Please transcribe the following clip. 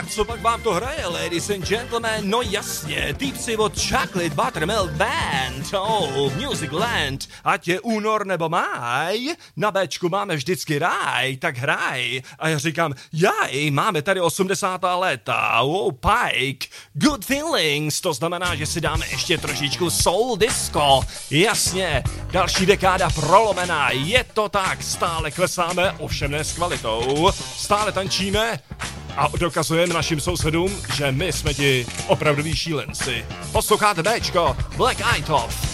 Tak co pak vám to hraje, ladies and gentlemen? No jasně, týpci od Chocolate Buttermilk Band, Music Land, ať je únor nebo máj, na Bčku máme vždycky ráj, tak hraj. A já říkám, jaj, máme tady 80. léta, Pike, good feelings, to znamená, že si dáme ještě trošičku soul disco, jasně, další dekáda prolomená, je to tak, stále klesáme, ovšem ne s kvalitou, stále tančíme a dokazujeme našim sousedům, že my jsme ti opravdoví šílenci. Posloucháte Bčko, Black Eyed Off.